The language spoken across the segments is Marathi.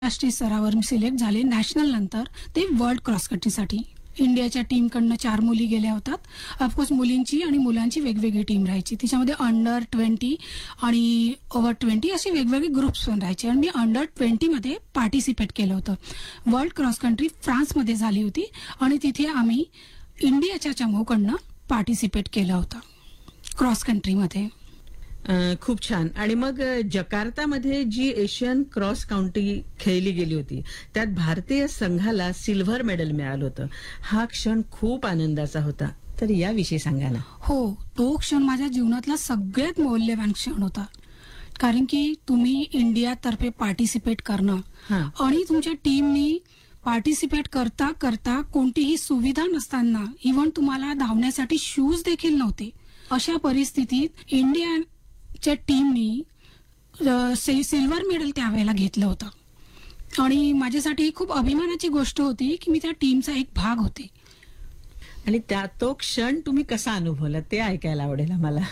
राष्ट्रीय स्तरावर मी सिलेक्ट झाले. नॅशनल नंतर ते वर्ल्ड क्रॉस कंट्रीसाठी इंडियाच्या टीमकडनं 4 मुली गेल्या होतात. ऑफकोर्स मुलींची आणि मुलांची वेगवेगळी टीम राहायची. त्याच्यामध्ये अंडर 20 आणि ओव्हर 20 असे वेगवेगळे ग्रुप्स पण राहायचे. आणि मी अंडर 20 मध्ये पार्टिसिपेट केलं होतं. वर्ल्ड क्रॉस कंट्री फ्रान्समध्ये झाली होती आणि तिथे आम्ही इंडियाच्या चमूकडनं पार्टिसिपेट केलं होतं क्रॉस कंट्रीमध्ये. खूप छान. आणि मग जकार्तामध्ये जी एशियन क्रॉस काउंट्री खेळली गेली होती त्यात भारतीय संघाला सिल्व्हर मेडल मिळालं होतं. हा क्षण खूप आनंदाचा होता, तर याविषयी सांगा ना. हो, तो क्षण माझ्या जीवनातला सगळ्यात मौल्यवान क्षण होता. कारण की तुम्ही इंडियातर्फे पार्टिसिपेट करणं आणि तुमच्या टीमनी पार्टिसिपेट करता करता कोणतीही सुविधा नसताना, इव्हन तुम्हाला धावण्यासाठी शूज देखील नव्हते, अशा परिस्थितीत इंडियाच्या टीमनी सिल्वर मेडल त्यावेळेला घेतलं होतं आणि माझ्यासाठी खूप अभिमानाची गोष्ट होती की मी त्या टीमचा एक भाग होते. आणि तो क्षण तुम्ही कसा अनुभवला ते ऐकायला आवडेल आम्हाला.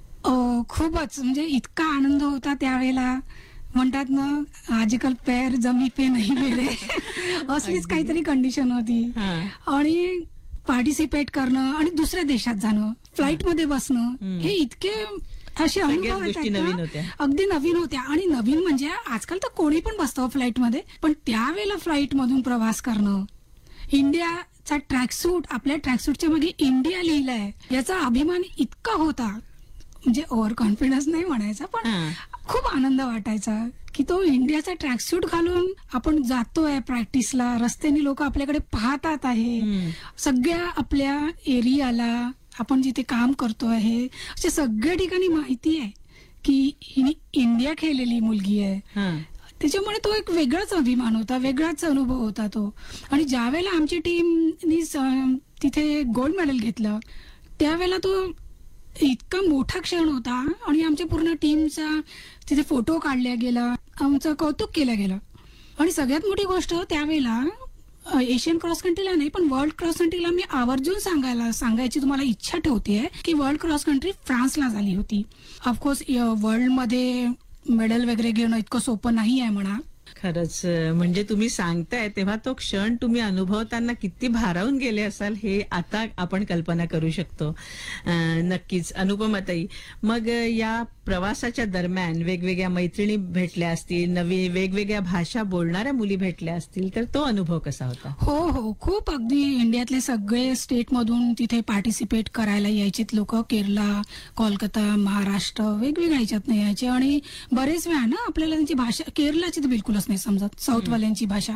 खूपच, म्हणजे इतका आनंद होता त्यावेळेला. म्हणतात ना, आजकाल पैर जमी पे नाही मेरे, असलीच काहीतरी कंडिशन होती. आणि पार्टिसिपेट करणं आणि दुसऱ्या देशात जाणं, फ्लाईट मध्ये बसणं, हे इतके असे अनुभव अगदी नवीन होत्या. आणि नवीन म्हणजे आजकाल तर कोणी पण बसतं फ्लाईट मध्ये, पण त्यावेळेला फ्लाईट मधून प्रवास करणं, इंडियाचा ट्रॅकसूट, आपल्या ट्रॅकसूटच्या मागे इंडिया लिहिलंय, याचा अभिमान इतका होता. म्हणजे ओव्हर कॉन्फिडन्स नाही म्हणायचा, पण खूप आनंद वाटायचा की तो इंडियाचा ट्रॅकसूट घालून आपण जातोय प्रॅक्टिसला, रस्त्याने लोक आपल्याकडे पाहतात आहे, सगळ्या आपल्या एरियाला, आपण जिथे काम करतो आहे अशा सगळ्या ठिकाणी माहिती आहे की ही इंडिया खेळलेली मुलगी आहे. त्याच्यामुळे तो एक वेगळाच अभिमान होता, वेगळाच अनुभव होता तो. आणि ज्या वेळेला आमची टीमनी तिथे गोल्ड मेडल घेतलं त्यावेळेला तो इतका मोठा क्षण होता आणि आमच्या पूर्ण टीमचा तिथे फोटो काढला गेला, आमचं कौतुक केलं गेलं. आणि सगळ्यात मोठी गोष्ट त्यावेळेला एशियन क्रॉस कंट्रीला नाही पण वर्ल्ड क्रॉस कंट्रीला मी आवर्जून सांगायची तुम्हाला इच्छा ठेवते की वर्ल्ड क्रॉस कंट्री फ्रान्सला झाली होती. ऑफकोर्स वर्ल्ड मध्ये मेडल वगैरे घेणं इतकं सोपं नाही आहे म्हणा. खरंच, म्हणजे तुम्ही सांगताय तेव्हा तो क्षण तुम्ही अनुभवताना किती भारावून गेले असाल हे आता आपण कल्पना करू शकतो. नक्कीच. अनुपमाताई, मग या प्रवासाच्या दरम्यान वेगवेगळ्या मैत्रिणी भेटल्या असतील, वेगवेगळ्या भाषा बोलणाऱ्या मुली भेटल्या असतील, तर तो अनुभव कसा होता? हो हो, खूप. अगदी इंडियातले सगळे स्टेट मधून तिथे पार्टिसिपेट करायला यायचे लोक. केरला, कोलकाता, महाराष्ट्र, वेगवेगळ्या ह्याच्यात नाही यायचे. आणि बरेच वेळा ना आपल्याला त्यांची भाषा, केरलाची तर बिलकुलच नाही समजत, साऊथवाल्यांची भाषा.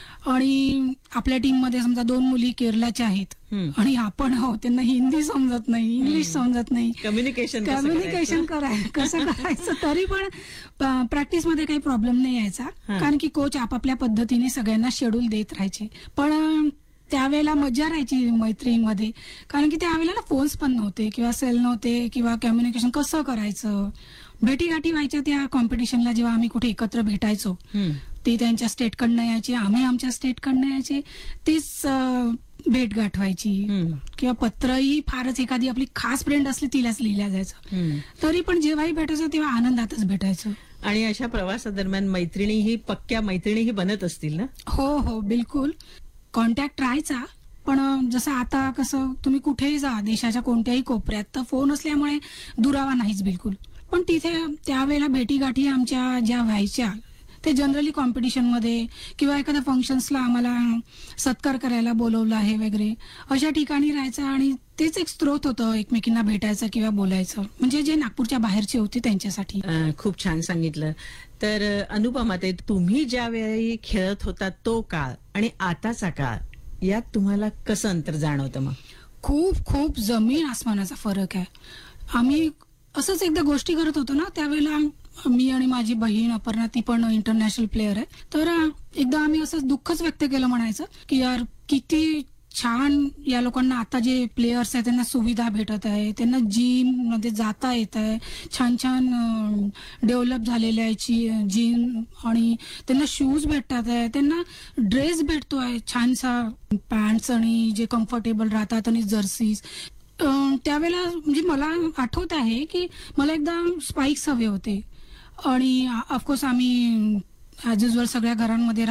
आणि आपल्या टीम मध्ये समजा 2 मुली केरलाच्या आहेत आणि आपण त्यांना हिंदी समजत नाही, इंग्लिश समजत नाही, कम्युनिकेशन कसं करायचं. तरी पण प्रॅक्टिस मध्ये काही प्रॉब्लेम नाही यायचा, कारण की कोच आपापल्या पद्धतीने सगळ्यांना शेड्यूल देत राहायचे. पण त्यावेळेला मजा राहायची मैत्रिणीमध्ये, कारण की त्यावेळेला ना फोन्स पण नव्हते किंवा सेल नव्हते किंवा कम्युनिकेशन कसं करायचं. भेटीगाठी व्हायच्या त्या कॉम्पिटिशनला, जेव्हा आम्ही कुठे एकत्र भेटायचो. ते त्यांच्या स्टेटकडनं यायचे, आम्ही आमच्या स्टेटकडनं यायचे, तीच भेटगाठ व्हायची. किंवा पत्रही फारच एखादी आपली खास फ्रेंड असली तिलाच लिहिल्या जायचं. तरी पण जेव्हाही भेटायचं तेव्हा आनंदातच भेटायचं. आणि अशा प्रवासादरम्यान मैत्रिणीही, पक्क्या मैत्रिणीही बनत असतील ना? हो हो, बिलकुल. कॉन्टॅक्ट राहायचा, पण जसं आता कसं तुम्ही कुठेही जा, देशाच्या कोणत्याही कोपऱ्यात, तर फोन असल्यामुळे दुरावा नाहीच बिलकुल. पण तिथे त्यावेळेला भेटीगाठी आमच्या ज्या व्हायच्या ते जनरली कॉम्पिटिशन मध्ये किंवा एखाद्या फंक्शन्सला आम्हाला सत्कार करायला बोलवलं आहे वगैरे, अशा ठिकाणी राहायचं. आणि तेच एक स्रोत होतं एकमेकींना भेटायचं किंवा बोलायचं, म्हणजे जे नागपूरच्या बाहेरचे होते त्यांच्यासाठी. खूप छान सांगितलं. तर अनुपमाताई, तुम्ही ज्यावेळी खेळत होता तो काळ आणि आताचा काळ, यात तुम्हाला कसं अंतर जाणवतं? मग खूप खूप जमीन आसमानाचा फरक आहे. आम्ही असंच एकदा गोष्टी करत होतो ना, त्यावेळेला मी आणि माझी बहीण अपर्णा, ती पण इंटरनॅशनल प्लेअर आहे, तर एकदा आम्ही असंच दुःखच व्यक्त केलं म्हणायचं की यार किती छान या लोकांना आता जे प्लेयर्स आहेत त्यांना सुविधा भेटत आहे, त्यांना जिम मध्ये जाता येत आहे, छान छान डेव्हलप झालेले आहे जिम, आणि त्यांना शूज भेटतात आहे, त्यांना ड्रेस भेटतोय छानसा, पॅन्ट्स आणि जे कम्फर्टेबल राहतात आणि जर्सीज. त्यावेळेला म्हणजे मला आठवत आहे की मला एकदा स्पाइक्स हवे होते आणि ऑफकोर्स आम्ही ऍज युजल सगळ्या घरांमध्ये